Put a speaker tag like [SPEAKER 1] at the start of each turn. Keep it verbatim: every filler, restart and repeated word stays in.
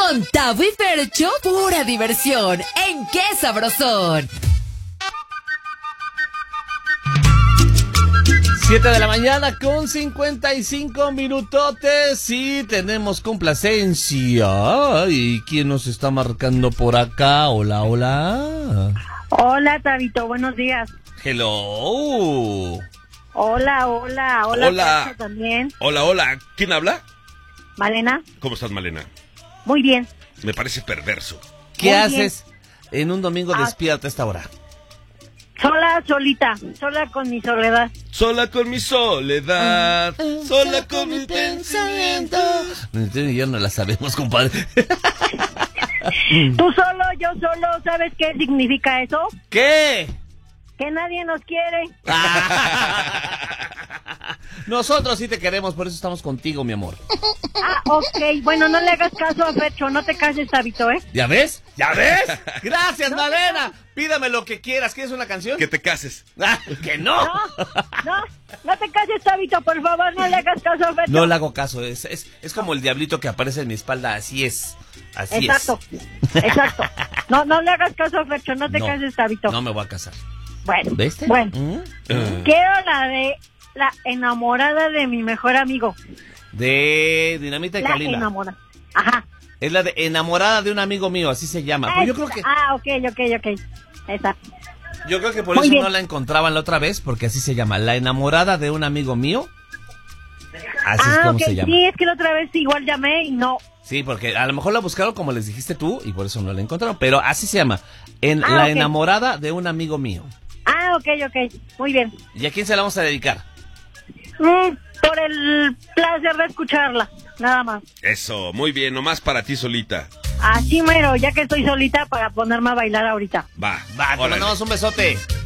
[SPEAKER 1] Con Tavo y Fercho, pura diversión. ¿En qué sabrosón?
[SPEAKER 2] siete de la mañana con cincuenta y cinco minutotes y tenemos complacencia. ¿Y quién nos está marcando por acá? Hola, hola.
[SPEAKER 3] Hola, Tabito, buenos días.
[SPEAKER 2] Hello.
[SPEAKER 3] Hola, hola, hola.
[SPEAKER 4] Hola.
[SPEAKER 3] Fercho también.
[SPEAKER 4] Hola, hola. ¿Quién habla?
[SPEAKER 3] Malena.
[SPEAKER 4] ¿Cómo estás, Malena?
[SPEAKER 3] Muy bien.
[SPEAKER 4] Me parece perverso.
[SPEAKER 2] ¿Qué
[SPEAKER 3] Muy
[SPEAKER 2] haces en un domingo
[SPEAKER 3] Ah.
[SPEAKER 2] despierta a esta hora?
[SPEAKER 3] Sola, solita, sola con mi soledad.
[SPEAKER 4] Sola con mi soledad, sola con mis pensamientos.
[SPEAKER 2] Tú y yo no la sabemos, compadre.
[SPEAKER 3] Tú solo, yo solo, ¿sabes qué significa eso?
[SPEAKER 2] ¿Qué?
[SPEAKER 3] Que nadie nos quiere.
[SPEAKER 2] Nosotros sí te queremos, por eso estamos contigo, mi amor.
[SPEAKER 3] Ah, ok, bueno, no le hagas caso a Fercho, no te cases, Tabito, ¿eh?
[SPEAKER 2] ¿Ya ves? ¿Ya ves? Gracias, Malena. Pídame lo que quieras. ¿Quieres una canción?
[SPEAKER 4] Que te cases.
[SPEAKER 2] Ah, ¡que no!
[SPEAKER 3] No, no, no te cases, Tabito, por favor, no le hagas caso a Fercho.
[SPEAKER 2] No le hago caso. Es, es, es como el diablito que aparece en mi espalda. Así es. Así
[SPEAKER 3] Exacto,
[SPEAKER 2] es.
[SPEAKER 3] exacto. No, no le hagas caso a Fercho, no te
[SPEAKER 2] No,
[SPEAKER 3] cases, Tabito.
[SPEAKER 2] No me voy a casar.
[SPEAKER 3] Bueno,
[SPEAKER 2] ¿Viste?
[SPEAKER 3] bueno.
[SPEAKER 2] ¿Mm?
[SPEAKER 4] Uh.
[SPEAKER 3] Quiero la de la enamorada de mi mejor amigo.
[SPEAKER 2] De Dinamita y
[SPEAKER 3] La
[SPEAKER 2] Kalimba.
[SPEAKER 3] enamorada. Ajá.
[SPEAKER 2] Es la de enamorada de un amigo mío, así se llama.
[SPEAKER 3] Ah,
[SPEAKER 2] Pues yo creo que
[SPEAKER 3] ah, ok, ok, ok. Esa.
[SPEAKER 2] yo creo que por
[SPEAKER 3] Muy
[SPEAKER 2] eso
[SPEAKER 3] bien.
[SPEAKER 2] no la encontraban la otra vez, porque así se llama. La enamorada de un amigo mío. Así
[SPEAKER 3] ah,
[SPEAKER 2] es como
[SPEAKER 3] ok.
[SPEAKER 2] se llama.
[SPEAKER 3] Sí, es que la otra vez igual llamé y no.
[SPEAKER 2] Sí, porque a lo mejor la buscaron como les dijiste tú y por eso no la encontraron. Pero así se llama. En
[SPEAKER 3] Ah,
[SPEAKER 2] la
[SPEAKER 3] ok.
[SPEAKER 2] enamorada de un amigo mío.
[SPEAKER 3] Ah, ok, ok. Muy bien.
[SPEAKER 2] ¿Y a quién se la vamos a dedicar?
[SPEAKER 3] Mm, por el placer de escucharla, nada más.
[SPEAKER 4] Eso, muy bien, nomás para ti solita.
[SPEAKER 3] Así mero, ya que estoy solita para ponerme a bailar ahorita.
[SPEAKER 4] Va,
[SPEAKER 2] Va, te
[SPEAKER 4] órale.
[SPEAKER 2] mandamos un besote.